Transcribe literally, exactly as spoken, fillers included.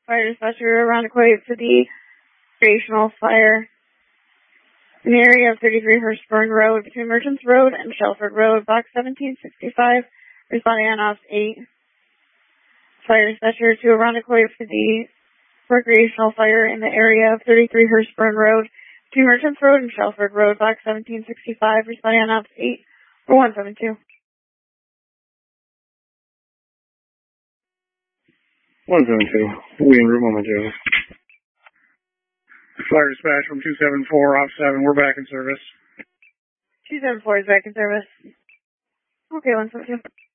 fire dispatcher Irondequoit for the recreational fire in the area of thirty-three Hurstburn Road between Merchants Road and Shelford Road, box seventeen sixty-five, responding on ops eight. Fire dispatcher to Irondequoit for the recreational fire in the area of thirty-three Hurstburn Road between Merchants Road and Shelford Road, box seventeen sixty-five, responding on ops eight for one seven two. one seven two, we en route momentarily. Fire dispatch from two seven four, off seven, we're back in service. two seven four is back in service. Okay, one seven two.